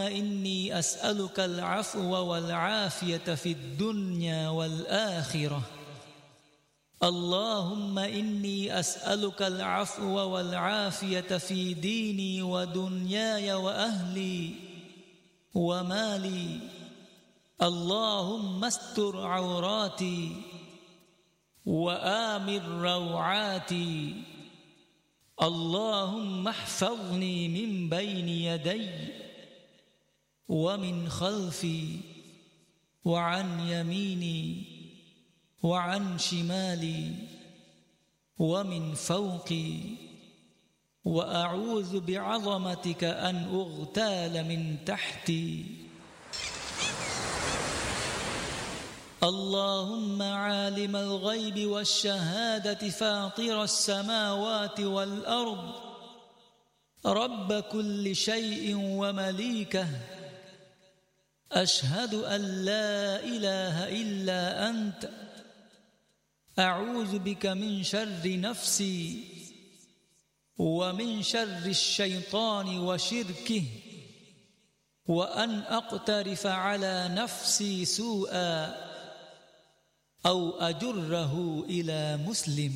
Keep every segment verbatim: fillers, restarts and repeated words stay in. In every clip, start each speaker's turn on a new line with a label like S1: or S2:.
S1: إني أسألك العفو والعافية في الدنيا والآخرة اللهم إني أسألك العفو والعافية في ديني ودنياي وأهلي ومالي اللهم استر عوراتي وآمن روعاتي اللهم احفظني من بين يدي ومن خلفي وعن يميني وعن شمالي ومن فوقي وأعوذ بعظمتك أن أغتال من تحتي اللهم عالم الغيب والشهادة فاطر السماوات والأرض رب كل شيء ومليكه أشهد أن لا إله إلا أنت أعوذ بك من شر نفسي ومن شر الشيطان وشركه وأن أقترف على نفسي سوءا أو أجره إلى مسلم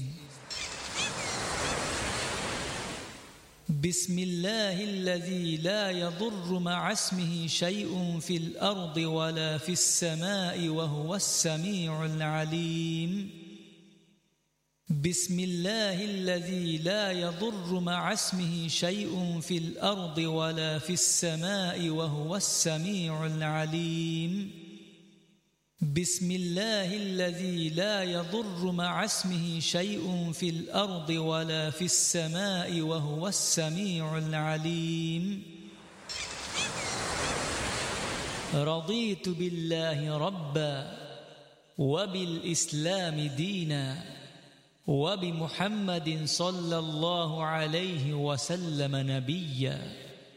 S1: بسم الله الذي لا يضر مع اسمه شيء في الأرض ولا في السماء وهو السميع العليم بسم الله الذي لا يضر مع اسمه شيء في الأرض ولا في السماء وهو السميع العليم بسم الله الذي لا يضر مع اسمه شيء في الأرض ولا في السماء وهو السميع العليم رضيت بالله ربا وبالإسلام دينا وبمحمد صلى الله عليه وسلم نبيا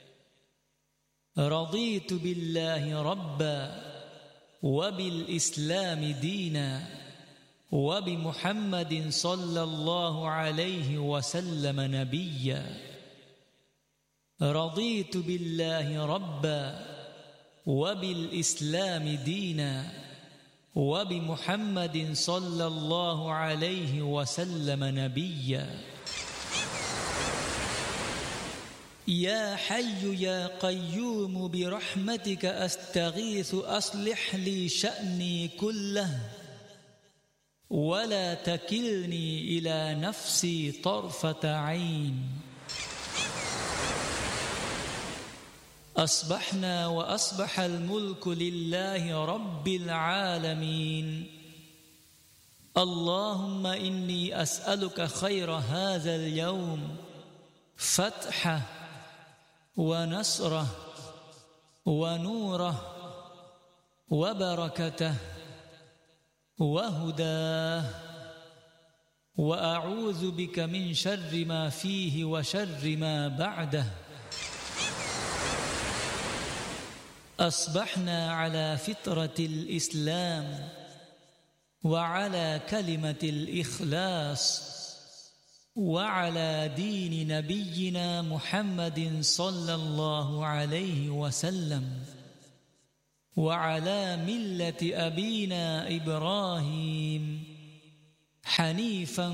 S1: رضيت بالله ربا وبالإسلام دينا وبمحمد صلى الله عليه وسلم نبيا رضيت بالله ربا وبالإسلام دينا وبمحمد صلى الله عليه وسلم نبيا يا حي يا قيوم برحمتك أستغيث أصلح لي شأني كله ولا تكلني إلى نفسي طرفة عين أصبحنا وأصبح الملك لله رب العالمين اللهم إني أسألك خير هذا اليوم فتحه ونصره ونوره وبركته وهداه وأعوذ بك من شر ما فيه وشر ما بعده أصبحنا على فطرة الإسلام وعلى كلمة الإخلاص وعلى دين نبينا محمد صلى الله عليه وسلم وعلى ملة أبينا إبراهيم حنيفا